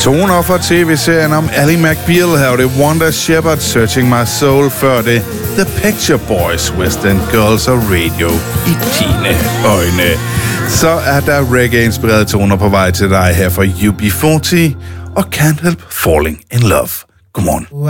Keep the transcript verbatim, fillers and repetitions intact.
Toner fra tv-serien om Ally McBeal her, det Wanda Shepard, Searching My Soul, før det The Picture Boys, West End Girls og Radio i dine øjne. Så er der reggae-inspirerede toner på vej til dig her fra U B fyrre og Can't Help Falling in Love. Godmorgen.